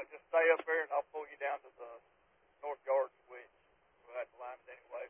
just stay up there, and I'll pull you down to the north yard switch. We'll have to line it anyway.